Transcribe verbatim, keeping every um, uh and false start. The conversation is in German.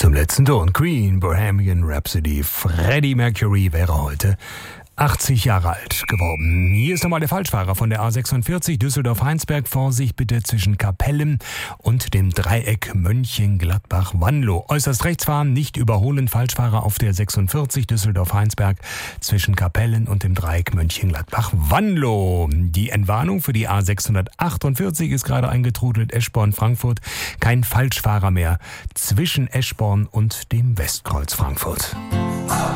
Zum letzten Ton Queen, Bohemian Rhapsody. Freddie Mercury wäre heute achtzig Jahre alt geworden. Hier ist nochmal der Falschfahrer von der A sechsundvierzig Düsseldorf-Heinsberg. Vorsicht bitte zwischen Kapellen und dem Dreieck Mönchengladbach-Wanlo. Äußerst rechts fahren, nicht überholen. Falschfahrer auf der sechsundvierzig Düsseldorf-Heinsberg zwischen Kapellen und dem Dreieck Mönchengladbach-Wanlo. Die Entwarnung für die A sechshundertachtundvierzig ist gerade eingetrudelt. Eschborn-Frankfurt. Kein Falschfahrer mehr zwischen Eschborn und dem Westkreuz Frankfurt.